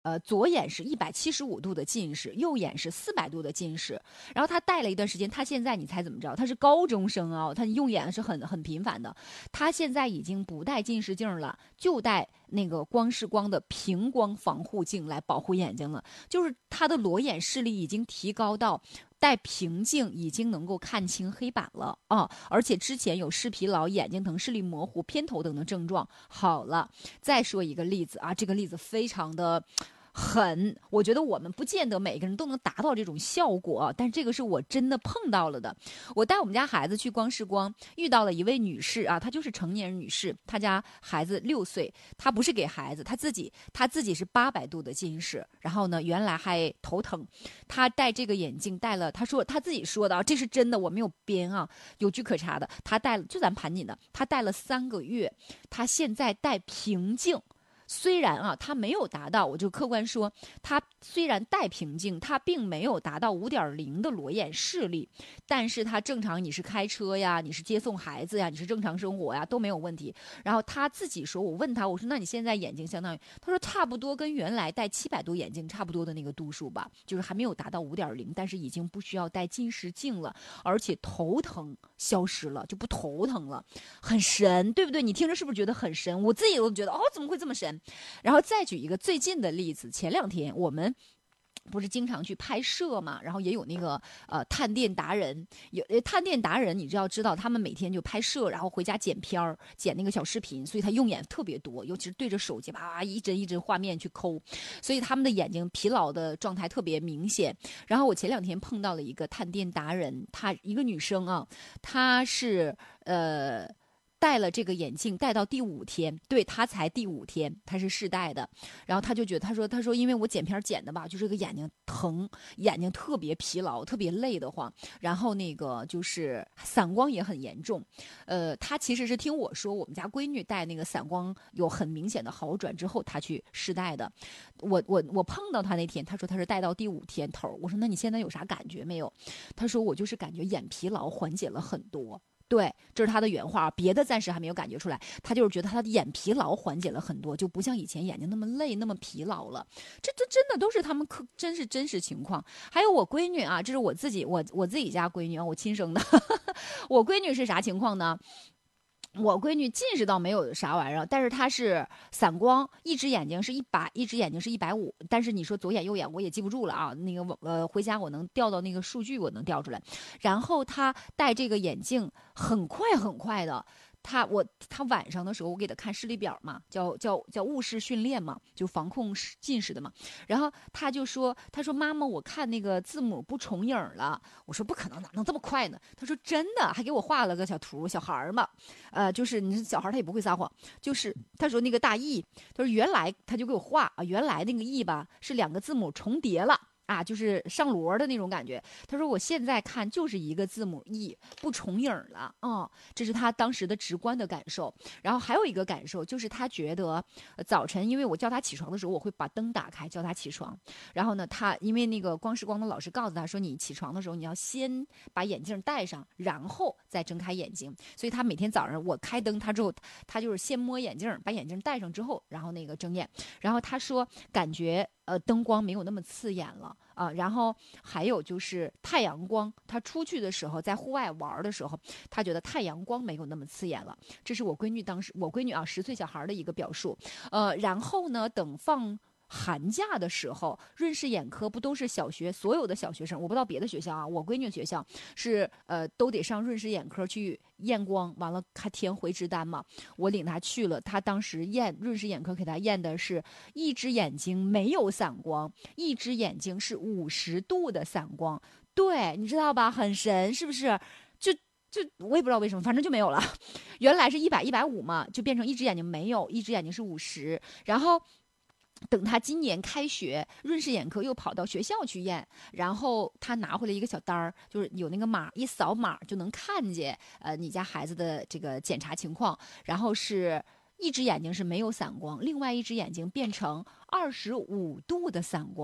左眼是175度的近视，右眼是400度的近视。然后他戴了一段时间，他现在你猜怎么着？他是高中生啊，他用眼是很频繁的。他现在已经不戴近视镜了，就戴那个光视光的平光防护镜来保护眼睛了。就是他的裸眼视力已经提高到戴平镜已经能够看清黑板了啊！而且之前有视疲劳、眼睛疼、视力模糊、偏头疼的症状好了。再说一个例子啊，这个例子非常的我觉得我们不见得每个人都能达到这种效果，但这个是我真的碰到了的。我带我们家孩子去光视光，遇到了一位女士啊，她就是成年人女士，她家孩子6岁，她不是给孩子，她自己是800度的近视，然后呢，原来还头疼，她戴这个眼镜戴了，她说她自己说的啊，这是真的，我没有编啊，有据可查的，她戴了，就咱盘锦的，她戴了3个月，她现在戴平镜。虽然啊，他没有达到，我就客观说，他虽然戴平镜，他并没有达到5.0的裸眼视力，但是他正常，你是开车呀，你是接送孩子呀，你是正常生活呀，都没有问题。然后他自己说，我问他，我说那你现在眼睛相当于，他说差不多跟原来戴700度眼镜差不多的那个度数吧，就是还没有达到5.0，但是已经不需要戴近视镜了，而且头疼消失了，就不头疼了，很神，对不对？你听着是不是觉得很神？我自己都觉得，哦，怎么会这么神？然后再举一个最近的例子，前2天我们不是经常去拍摄嘛，然后也有那个探店达人，探店达人，你就要知道他们每天就拍摄，然后回家剪片儿，剪那个小视频，所以他用眼特别多，尤其是对着手机啪一帧一帧画面去抠，所以他们的眼睛疲劳的状态特别明显。然后我前2天碰到了一个探店达人，她一个女生啊，她是戴了这个眼镜，戴到第5天，对，他才第5天，他是试戴的。然后他就觉得，他说，因为我剪片剪的吧，就这个眼睛疼，眼睛特别疲劳，特别累得慌。然后那个就是散光也很严重。他其实是听我说，我们家闺女戴那个散光有很明显的好转之后，他去试戴的。我碰到他那天，他说他是戴到第5天头。我说那你现在有啥感觉没有？他说我就是感觉眼疲劳缓解了很多。对，这是他的原话，别的暂时还没有感觉出来。他就是觉得他的眼疲劳缓解了很多，就不像以前眼睛那么累、那么疲劳了。这真的都是他们真实情况。还有我闺女啊，这是我自己家闺女啊，我亲生的。我闺女是啥情况呢？我闺女近视倒没有啥玩意儿，但是她是散光，一只眼睛是100，一只眼睛是150。但是你说左眼右眼我也记不住了啊。那个回家我能调到那个数据，我能调出来。然后她戴这个眼镜很快很快的，他晚上的时候，我给他看视力表嘛，叫雾视训练嘛，就防控近视的嘛。然后他说妈妈，我看那个字母不重影了。我说不可能，哪能这么快呢？他说真的，还给我画了个小图，小孩嘛，就是你小孩他也不会撒谎，就是他说那个大 E，他说原来他就给我画啊，原来那个 E 吧是2个字母重叠了。啊，就是上摞的那种感觉。他说我现在看就是一个字母 E 不重影了啊、这是他当时的直观的感受。然后还有一个感受就是他觉得，早晨因为我叫他起床的时候，我会把灯打开叫他起床。然后呢，他因为那个光视光的老师告诉他说，你起床的时候你要先把眼镜戴上，然后再睁开眼睛。所以他每天早上我开灯他之后，他就是先摸眼镜，把眼镜戴上之后，然后那个睁眼。然后他说感觉灯光没有那么刺眼了啊。然后还有就是太阳光，他出去的时候在户外玩的时候，他觉得太阳光没有那么刺眼了。这是我闺女当时，我闺女啊10岁小孩的一个表述。然后呢，等放寒假的时候，润饰眼科不都是小学所有的小学生？我不知道别的学校啊，我闺女学校是都得上润饰眼科去验光，完了还填回执单嘛。我领她去了，她当时验润饰眼科给她验的是一只眼睛没有散光，一只眼睛是50度的散光。对，你知道吧？很神，是不是？就我也不知道为什么，反正就没有了。原来是100、150嘛，就变成一只眼睛没有，一只眼睛是50。然后等他今年开学，润饰眼科又跑到学校去验，然后他拿回来一个小单儿，就是有那个码，一扫码就能看见你家孩子的这个检查情况，然后是。一只眼睛是没有散光，另外一只眼睛变成25度的散光，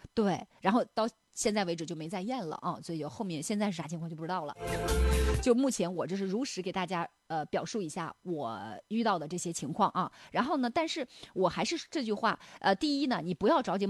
对，然后到现在为止就没再验了啊，所以就后面现在是啥情况就不知道了。就目前我这是如实给大家表述一下我遇到的这些情况啊。然后呢，但是我还是这句话，第一呢，你不要着急